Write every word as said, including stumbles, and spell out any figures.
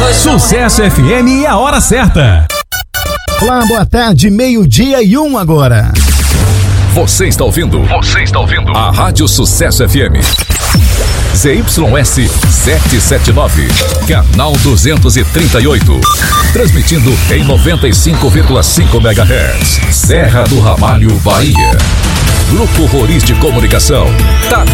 Sucesso F M e a hora certa. Olá, boa tarde, meio-dia e um agora. Você está ouvindo? Você está ouvindo? A Rádio Sucesso F M. Z Y S setecentos e setenta e nove, canal duzentos e trinta e oito. Transmitindo em noventa e cinco vírgula cinco megahertz. Serra do Ramalho, Bahia. Grupo Roriz de Comunicação. Tá